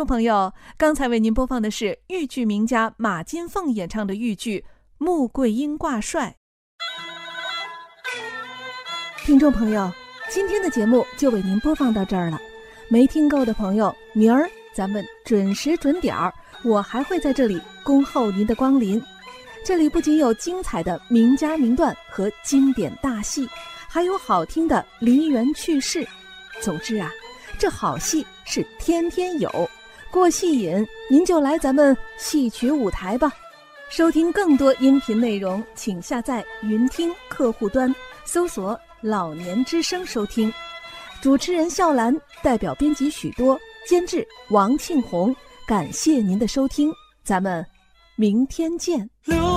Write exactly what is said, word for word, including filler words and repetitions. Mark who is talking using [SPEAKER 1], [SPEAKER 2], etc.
[SPEAKER 1] 众朋友，刚才为您播放的是豫剧名家马金凤演唱的豫剧《穆桂英挂帅》。听众朋友，今天的节目就为您播放到这儿了。没听够的朋友，明儿咱们准时准点儿，我还会在这里恭候您的光临。这里不仅有精彩的名家名段和经典大戏，还有好听的梨园趣事。总之啊，这好戏是天天有，过戏瘾您就来咱们戏曲舞台吧。收听更多音频内容，请下载云听客户端，搜索老年之声收听。主持人笑兰，代表编辑许多，监制王庆红，感谢您的收听，咱们明天见。